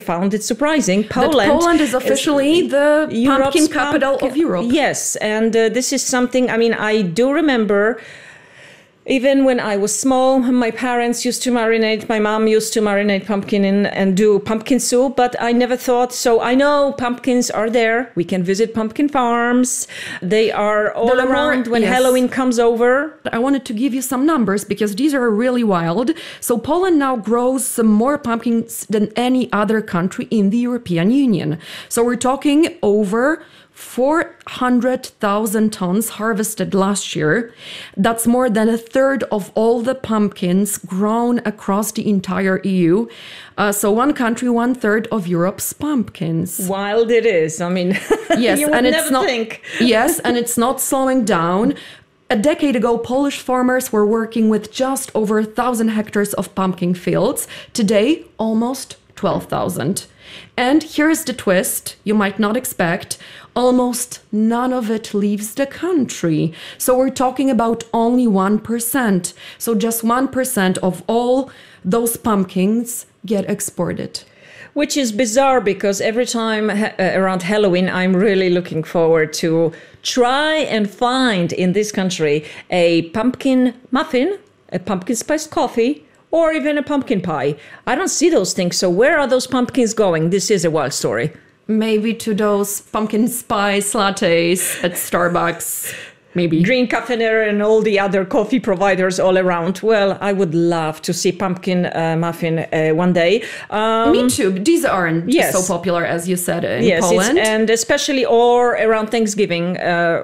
found it surprising. Poland is officially the pumpkin capital of Europe. Yes, and this is something, I mean, I do remember even when I was small, my parents used to marinate, my mom used to marinate pumpkin and do pumpkin soup, but I never thought, so I know pumpkins are there. We can visit pumpkin farms. They are all around when Halloween comes over. I wanted to give you some numbers because these are really wild. So Poland now grows more pumpkins than any other country in the European Union. So we're talking over 400,000 tons harvested last year. That's more than a third of all the pumpkins grown across the entire EU. So one country, 1/3 of Europe's pumpkins. Wild it is. I mean, yes, you would and never it's not, think. Yes, and it's not slowing down. A decade ago, Polish farmers were working with just over 1,000 hectares of pumpkin fields. Today, almost 12,000. And here's the twist you might not expect. Almost none of it leaves the country. So we're talking about only 1%. So just 1% of all those pumpkins get exported. Which is bizarre because every time around Halloween, I'm really looking forward to try and find in this country a pumpkin muffin, a pumpkin spiced coffee, or even a pumpkin pie. I don't see those things. So where are those pumpkins going? This is a wild story. Maybe to those pumpkin spice lattes at Starbucks. Maybe. Green Caffeinaire and all the other coffee providers all around. Well, I would love to see pumpkin muffin one day. Me too. These aren't so popular as you said in Poland. And especially or around Thanksgiving.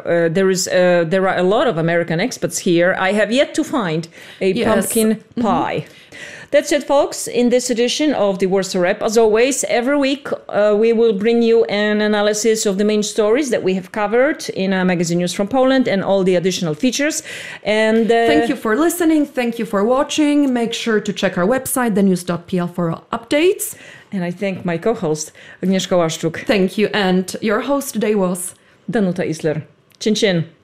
There are a lot of American expats here. I have yet to find a pumpkin pie. That's it, folks, in this edition of the Warsaw Wrap. As always, every week we will bring you an analysis of the main stories that we have covered in our magazine News from Poland and all the additional features. And thank you for listening. Thank you for watching. Make sure to check our website, thenews.pl, for updates. And I thank my co-host, Agnieszka Łaszczuk. Thank you. And your host today was Danuta Isler. Chin chin.